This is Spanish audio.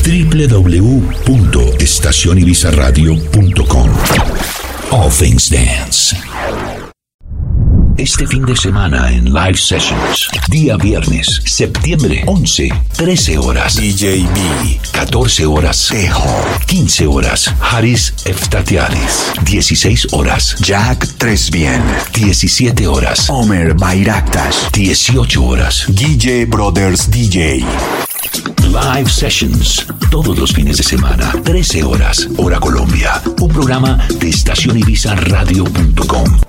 www.estacionibizarradio.com. All Things Dance. Este fin de semana en Live Sessions, día viernes, septiembre 11, 13 horas, DJ B, 14 horas, Tejo, 15 horas, Haris Eftatialis, 16 horas, Jack Tresbien, 17 horas, Omer Bayraktas, 18 horas, DJ Brothers DJ. Live Sessions, todos los fines de semana, 13 horas, hora Colombia, un programa de estacionibizarradio.com.